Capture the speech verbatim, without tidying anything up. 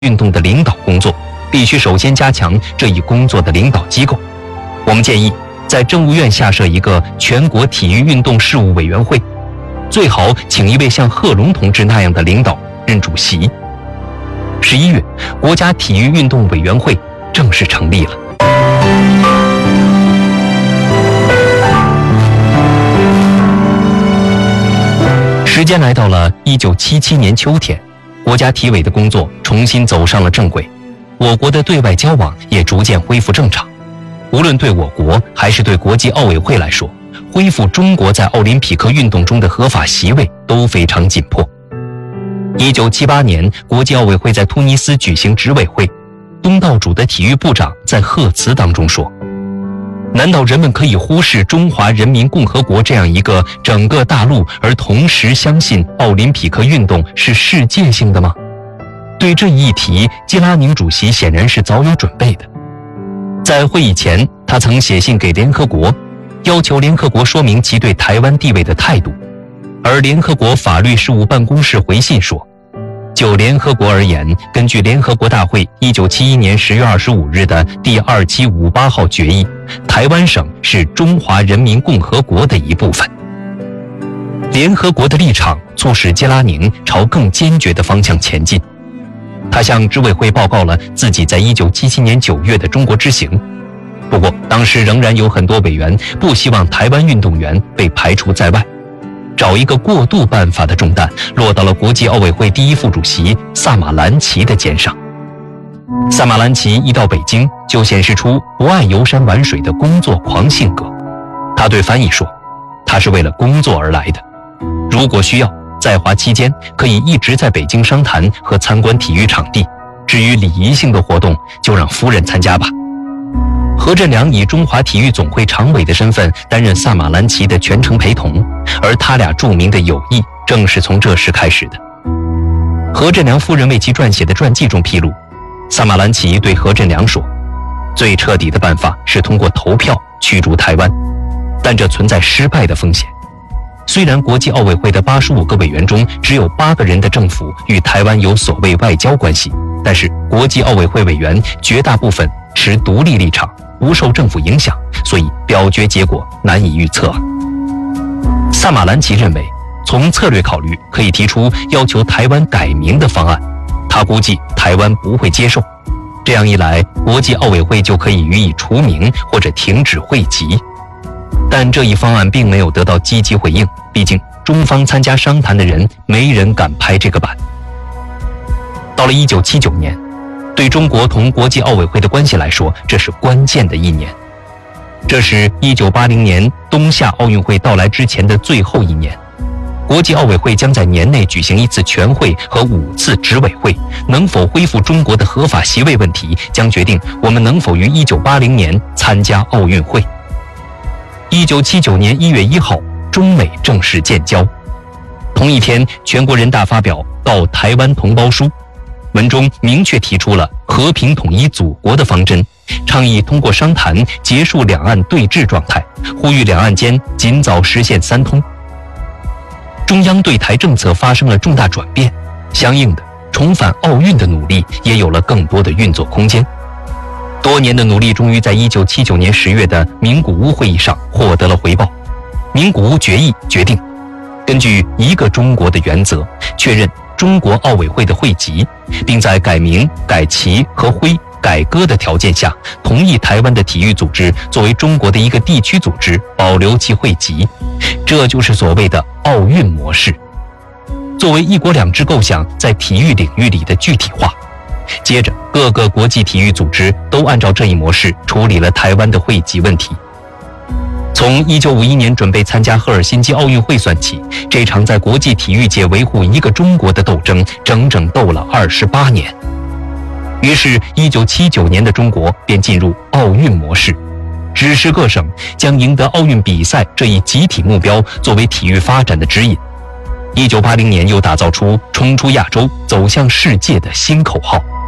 运动的领导工作，必须首先加强这一工作的领导机构。我们建议在政务院下设一个全国体育运动事务委员会，最好请一位像贺龙同志那样的领导任主席。十一月，国家体育运动委员会正式成立了。时间来到了一九七七年秋天，国家体委的工作重新走上了正轨，我国的对外交往也逐渐恢复正常。无论对我国还是对国际奥委会来说，恢复中国在奥林匹克运动中的合法席位都非常紧迫。一九七八年，国际奥委会在突尼斯举行执委会，东道主的体育部长在贺词当中说：“难道人们可以忽视中华人民共和国这样一个整个大陆，而同时相信奥林匹克运动是世界性的吗？”对这一议题，基拉宁主席显然是早有准备的。在会议前，他曾写信给联合国，要求联合国说明其对台湾地位的态度。而联合国法律事务办公室回信说，就联合国而言，根据联合国大会一九七一年十月二十五日的第二七五八号决议，台湾省是中华人民共和国的一部分。联合国的立场促使基拉宁朝更坚决的方向前进。他向执委会报告了自己在一九七七年九月的中国之行。不过，当时仍然有很多委员不希望台湾运动员被排除在外。找一个过渡办法的重担落到了国际奥委会第一副主席萨马兰奇的肩上。萨马兰奇一到北京就显示出不爱游山玩水的工作狂性格。他对翻译说，他是为了工作而来的，如果需要，在华期间可以一直在北京商谈和参观体育场地，至于礼仪性的活动就让夫人参加吧。何振良以中华体育总会常委的身份担任萨马兰奇的全程陪同，而他俩著名的友谊正是从这时开始的。何振良夫人为其撰写的传记中披露，萨马兰奇对何振良说，最彻底的办法是通过投票驱逐台湾，但这存在失败的风险。虽然国际奥委会的八十五个委员中只有八个人的政府与台湾有所谓外交关系，但是国际奥委会委员绝大部分持独立立场，不受政府影响，所以表决结果难以预测。萨马兰奇认为，从策略考虑，可以提出要求台湾改名的方案，他估计台湾不会接受。这样一来，国际奥委会就可以予以除名或者停止会籍。但这一方案并没有得到积极回应，毕竟中方参加商谈的人没人敢拍这个板。到了一九七九年，对中国同国际奥委会的关系来说，这是关键的一年。这是一九八零年冬夏奥运会到来之前的最后一年，国际奥委会将在年内举行一次全会和五次执委会，能否恢复中国的合法席位问题，将决定我们能否于一九八零年参加奥运会。一九七九年一月一号，中美正式建交。同一天，全国人大发表《告台湾同胞书》，文中明确提出了和平统一祖国的方针，倡议通过商谈结束两岸对峙状态，呼吁两岸间尽早实现三通。中央对台政策发生了重大转变，相应的，重返奥运的努力也有了更多的运作空间。多年的努力终于在一九七九年十月的名古屋会议上获得了回报。名古屋决议决定，根据一个中国的原则，确认中国奥委会的会籍，并在改名、改旗和徽、改歌的条件下，同意台湾的体育组织作为中国的一个地区组织，保留其会籍。这就是所谓的奥运模式，作为一国两制构想在体育领域里的具体化。接着，各个国际体育组织都按照这一模式处理了台湾的会籍问题。从一九五一年准备参加赫尔辛基奥运会算起，这场在国际体育界维护一个中国的斗争，整整斗了二十八年。于是，一九七九年的中国便进入奥运模式，指示各省将赢得奥运比赛这一集体目标作为体育发展的指引。一九八零年又打造出冲出亚洲、走向世界的新口号。